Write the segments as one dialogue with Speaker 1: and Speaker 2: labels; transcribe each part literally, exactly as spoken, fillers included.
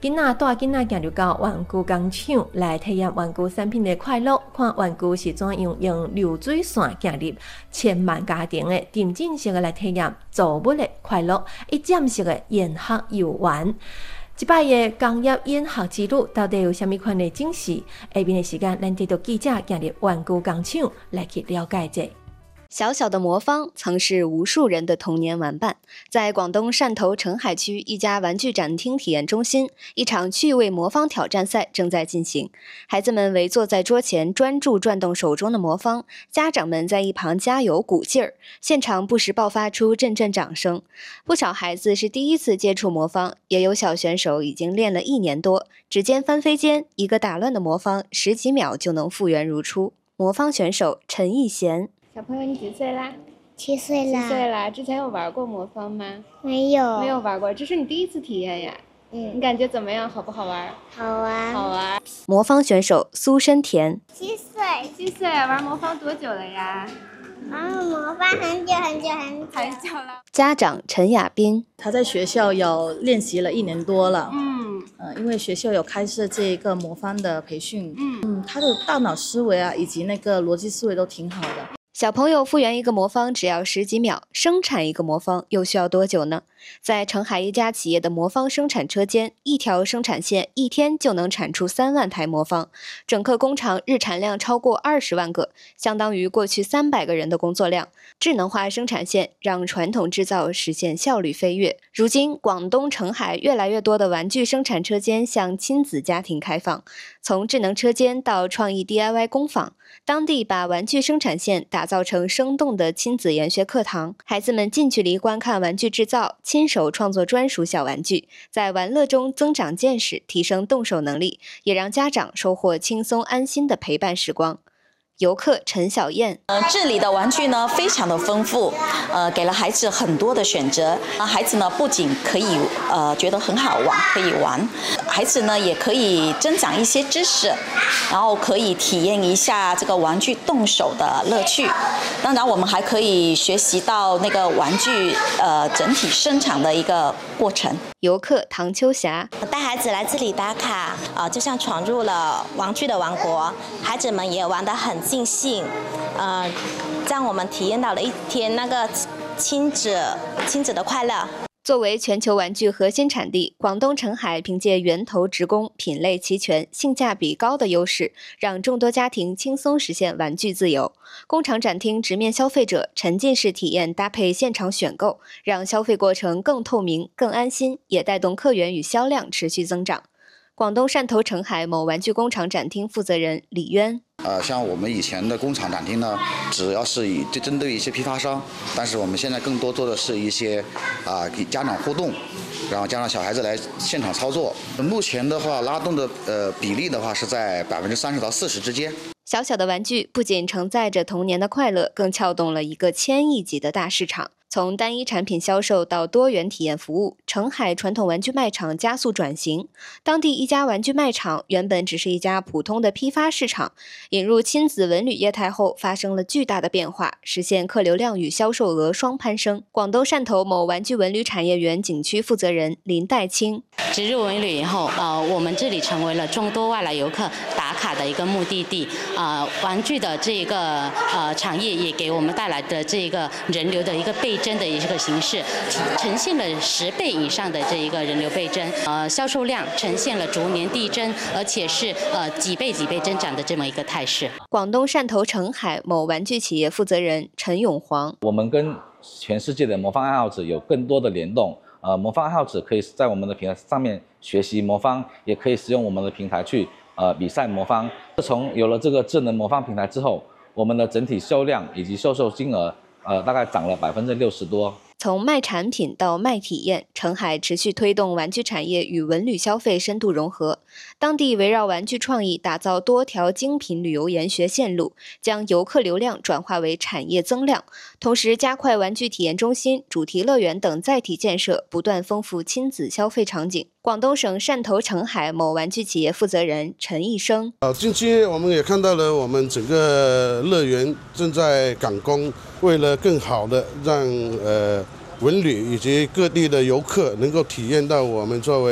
Speaker 1: 囡仔带囡仔行入到玩具工厂来体验玩具产品的快乐，看玩具是怎样用流水线行入千万家庭的，沉浸式的来体验造物的快乐，一站式的研学游玩。一摆的工业研学之旅到底有啥物款的惊喜？下面的时间，咱得到记者行入玩具工厂来去了解者。
Speaker 2: 小小的魔方曾是无数人的童年玩伴。在广东汕头澄海区一家玩具展厅体验中心，一场趣味魔方挑战赛正在进行。孩子们围坐在桌前，专注转动手中的魔方，家长们在一旁加油鼓劲儿，现场不时爆发出阵阵掌声。不少孩子是第一次接触魔方，也有小选手已经练了一年多。指尖翻飞间，一个打乱的魔方十几秒就能复原如初。魔方选手陈义贤。
Speaker 3: 小朋友，你几岁啦？
Speaker 4: 七岁啦。
Speaker 3: 七岁啦。之前有玩过魔方吗？
Speaker 4: 没有。
Speaker 3: 没有玩过，这是你第一次体验呀？
Speaker 4: 嗯。
Speaker 3: 你感觉怎么样？好不好玩？
Speaker 4: 好玩。
Speaker 3: 好玩。
Speaker 2: 魔方选手苏申田。
Speaker 4: 七岁。
Speaker 3: 七岁，玩魔方多久了呀？
Speaker 4: 玩魔方很久很久很久。
Speaker 3: 很久了。
Speaker 2: 家长陈雅斌。
Speaker 5: 他在学校有练习了一年多了。
Speaker 3: 嗯。
Speaker 5: 呃，因为学校有开设这个魔方的培训。嗯嗯，他的大脑思维啊，以及那个逻辑思维都挺好的。
Speaker 2: 小朋友复原一个魔方只要十几秒，生产一个魔方又需要多久呢？在澄海一家企业的魔方生产车间，一条生产线一天就能产出三万台魔方，整个工厂日产量超过二十万个，相当于过去三百个人的工作量。智能化生产线让传统制造实现效率飞跃。如今，广东澄海越来越多的玩具生产车间向亲子家庭开放，从智能车间到创意 D I Y 工坊，当地把玩具生产线打造成生动的亲子研学课堂，孩子们近距离观看玩具制造，亲手创作专属小玩具，在玩乐中增长见识，提升动手能力，也让家长收获轻松安心的陪伴时光。游客陈小燕，
Speaker 6: 呃，这里的玩具呢非常的丰富，呃，给了孩子很多的选择。呃、孩子呢不仅可以呃觉得很好玩，可以玩，孩子呢也可以增长一些知识，然后可以体验一下这个玩具动手的乐趣。当然，我们还可以学习到那个玩具呃整体生产的一个过程。
Speaker 2: 游客唐秋霞，
Speaker 7: 我带孩子来这里打卡，啊、呃，就像闯入了玩具的王国，孩子们也玩得很尽兴，呃，让我们体验到了一天那个亲子亲子的快乐。
Speaker 2: 作为全球玩具核心产地，广东澄海凭借源头直供、品类齐全、性价比高的优势，让众多家庭轻松实现玩具自由。工厂展厅直面消费者，沉浸式体验搭配现场选购，让消费过程更透明、更安心，也带动客源与销量持续增长。广东汕头澄海某玩具工厂展厅负责人李渊。
Speaker 8: 呃，像我们以前的工厂展厅呢，主要是以针对一些批发商，但是我们现在更多做的是一些啊、呃、给家长互动，然后加上小孩子来现场操作。目前的话，拉动的呃比例的话是在百分之三十到四十之间。
Speaker 2: 小小的玩具不仅承载着童年的快乐，更撬动了一个千亿级的大市场。从单一产品销售到多元体验服务，澄海传统玩具卖场加速转型。当地一家玩具卖场原本只是一家普通的批发市场，引入亲子文旅业态后，发生了巨大的变化，实现客流量与销售额双攀升。广东汕头某玩具文旅产业园景区负责人林代清，
Speaker 9: 植入文旅以后，呃，我们这里成为了众多外来游客打卡的一个目的地。呃，玩具的这个呃产业也给我们带来的这个人流的一个倍增的一个形式，呈现了十倍以上的这一个人流倍增，呃，销售量呈现了逐年递增，而且是呃几倍几倍增长的这么一个态势。
Speaker 2: 广东汕头澄海某玩具企业负责人陈永煌，
Speaker 10: 我们跟全世界的魔方爱好者有更多的联动。呃，魔方爱好者可以在我们的平台上面学习魔方，也可以使用我们的平台去呃比赛魔方。自从有了这个智能魔方平台之后，我们的整体销量以及销售金额呃大概涨了百分之六十多。
Speaker 2: 从卖产品到卖体验，澄海持续推动玩具产业与文旅消费深度融合。当地围绕玩具创意打造多条精品旅游研学线路，将游客流量转化为产业增量，同时加快玩具体验中心、主题乐园等载体建设，不断丰富亲子消费场景。广东省汕头澄海某玩具企业负责人陈义生，
Speaker 11: 呃，近期我们也看到了，我们整个乐园正在赶工，为了更好的让呃文旅以及各地的游客能够体验到我们作为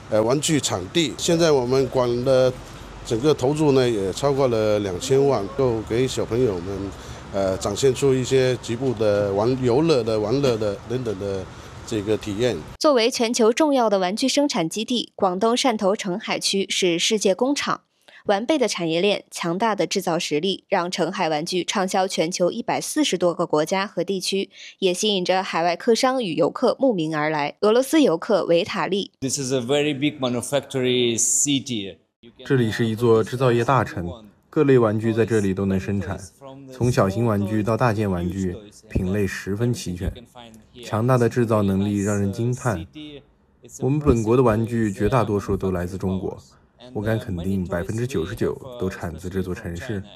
Speaker 11: 呃玩具场地。现在我们馆的整个投入呢也超过了两千万，够给小朋友们呃展现出一些局部的玩游乐的、玩乐的等等的这个体验。
Speaker 2: 作为全球重要的玩具生产基地，广东汕头澄海区是世界工厂。完备的产业链、强大的制造实力，让澄海玩具畅销全球一百四十多个国家和地区，也吸引着海外客商与游客慕名而来。俄罗斯游客维塔利
Speaker 12: This is a very big manufacturing city.
Speaker 13: 这里是一座制造业大城，各类玩具在这里都能生产，从小型玩具到大件玩具，品类十分齐全。强大的制造能力让人惊叹。我们本国的玩具绝大多数都来自中国。我敢肯定，百分之九十九都产自这座城市。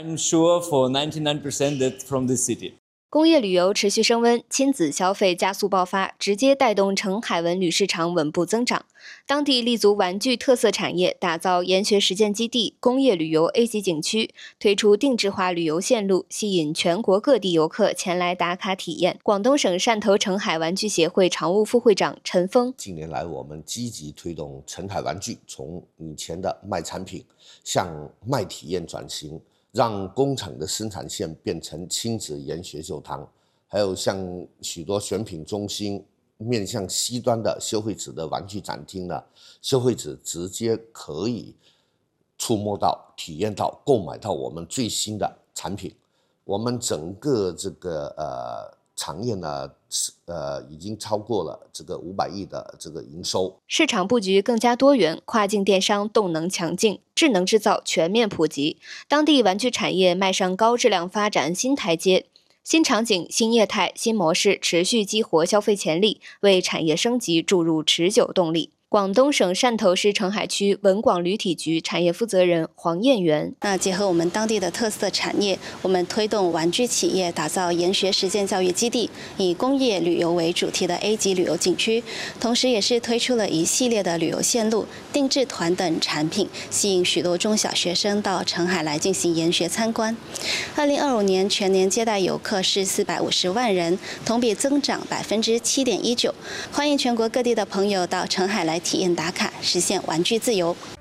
Speaker 2: 工业旅游持续升温，亲子消费加速爆发，直接带动澄海文旅市场稳步增长。当地立足玩具特色产业，打造研学实践基地、工业旅游 A 级景区，推出定制化旅游线路，吸引全国各地游客前来打卡体验。广东省汕头澄海玩具协会常务副会长陈峰：
Speaker 14: 近年来，我们积极推动澄海玩具从以前的卖产品向卖体验转型。让工厂的生产线变成亲子研学酒堂，还有像许多选品中心面向西端的消费者的玩具展厅呢，消费者直接可以触摸到、体验到、购买到我们最新的产品。我们整个这个呃产业呢，呃已经超过了这个五百亿的这个营收。
Speaker 2: 市场布局更加多元，跨境电商动能强劲，智能制造全面普及，当地玩具产业迈上高质量发展新台阶。新场景、新业态、新模式持续激活消费潜力，为产业升级注入持久动力。广东省汕头市澄海区文广旅体局产业负责人黄燕元：
Speaker 15: 那结合我们当地的特色产业，我们推动玩具企业打造研学实践教育基地，以工业旅游为主题的 A 级旅游景区，同时也是推出了一系列的旅游线路、定制团等产品，吸引许多中小学生到澄海来进行研学参观。二零二五年全年接待游客是四百五十万人，同比增长百分之七点一九。欢迎全国各地的朋友到澄海来体验打卡，实现玩具自由。